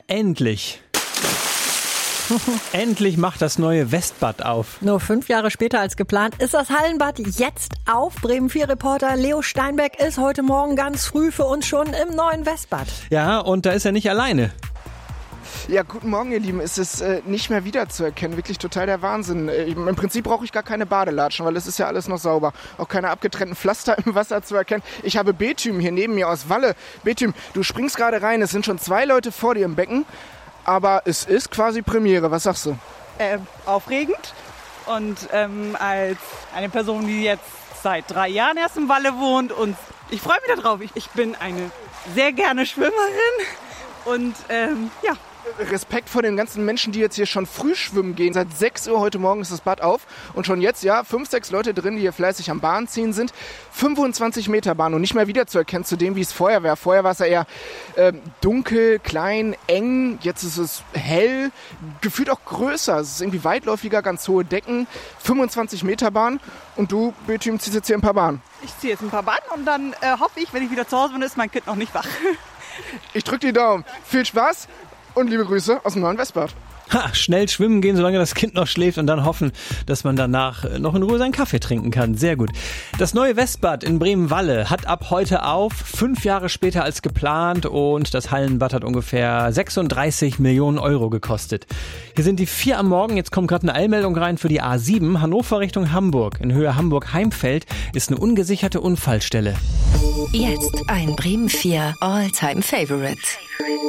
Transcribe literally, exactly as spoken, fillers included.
endlich. Endlich macht das neue Westbad auf. Nur fünf Jahre später als geplant ist das Hallenbad jetzt auf. Bremen vier Reporter Leo Steinbeck ist heute Morgen ganz früh für uns schon im neuen Westbad. Ja, und da ist er nicht alleine. Ja, guten Morgen, ihr Lieben. Es ist äh, nicht mehr wiederzuerkennen. Wirklich total der Wahnsinn. Äh, Im Prinzip brauche ich gar keine Badelatschen, weil es ist ja alles noch sauber. Auch keine abgetrennten Pflaster im Wasser zu erkennen. Ich habe Betüm hier neben mir aus Walle. Betüm, du springst gerade rein. Es sind schon zwei Leute vor dir im Becken. Aber es ist quasi Premiere. Was sagst du? Äh, aufregend. Und ähm, als eine Person, die jetzt seit drei Jahren erst im Walle wohnt. Und ich freue mich darauf. Ich, ich bin eine sehr gerne Schwimmerin. Und ähm, ja. Respekt vor den ganzen Menschen, die jetzt hier schon früh schwimmen gehen. Seit sechs Uhr heute Morgen ist das Bad auf und schon jetzt, ja, fünf, sechs Leute drin, die hier fleißig am Bahn ziehen sind. fünfundzwanzig Meter Bahn und nicht mehr wiederzuerkennen zu dem, wie es vorher war. Vorher war es ja eher äh, dunkel, klein, eng. Jetzt ist es hell, gefühlt auch größer. Es ist irgendwie weitläufiger, ganz hohe Decken. fünfundzwanzig Meter Bahn und du, Betüm, ziehst jetzt hier ein paar Bahnen. Ich ziehe jetzt ein paar Bahnen und dann äh, hoffe ich, wenn ich wieder zu Hause bin, ist mein Kind noch nicht wach. Ich drücke die Daumen. Viel Spaß und liebe Grüße aus dem neuen Westbad. Ha, schnell schwimmen gehen, solange das Kind noch schläft und dann hoffen, dass man danach noch in Ruhe seinen Kaffee trinken kann. Sehr gut. Das neue Westbad in Bremen-Walle hat ab heute auf, fünf Jahre später als geplant und das Hallenbad hat ungefähr sechsunddreißig Millionen Euro gekostet. Hier sind die vier am Morgen, jetzt kommt gerade eine Eilmeldung rein für die A sieben, Hannover Richtung Hamburg. In Höhe Hamburg-Heimfeld ist eine ungesicherte Unfallstelle. Jetzt ein Bremen vier All-Time Favorite.